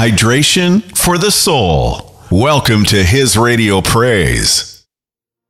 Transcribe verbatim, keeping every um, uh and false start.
hydration for the soul. Welcome to His Radio Praise.